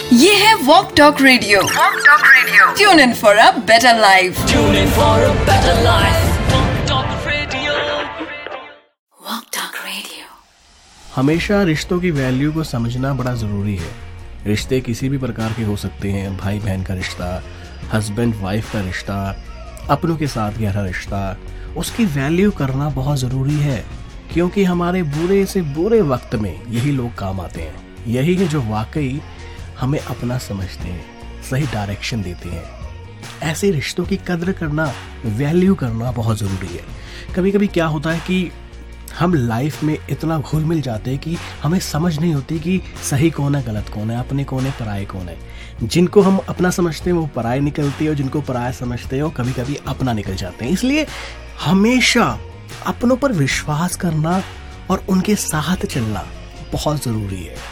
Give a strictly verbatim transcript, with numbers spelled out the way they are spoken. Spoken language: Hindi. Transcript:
ये है walk talk radio. Walk talk radio tune in for a better life. Tune in for a better life. Walk talk radio. Walk talk radio. हमेशा रिश्तों की वैल्यू को समझना बड़ा ज़रूरी है। रिश्ते किसी भी प्रकार के हो सकते हैं, भाई बहन का रिश्ता, हस्बैंड वाइफ का रिश्ता, अपनों के साथ गहरा रिश्ता, उसकी वैल्यू करना बहुत ज़रूरी है, क्योंकि हमारे बुरे से बुरे वक्त में यही लोग काम आते हैं। यही है जो वाकई हमें अपना समझते हैं, सही डायरेक्शन देते हैं। ऐसे रिश्तों की कद्र करना, वैल्यू करना बहुत ज़रूरी है। कभी कभी क्या होता है कि हम लाइफ में इतना घुल मिल जाते हैं कि हमें समझ नहीं होती कि सही कौन है, गलत कौन है, अपने कौन है, पराये कौन है। जिनको हम अपना समझते हैं वो पराये निकलते हैं, और जिनको पराया समझते हैं वो कभी कभी अपना निकल जाते हैं। इसलिए हमेशा अपनों पर विश्वास करना और उनके साथ चलना बहुत ज़रूरी है।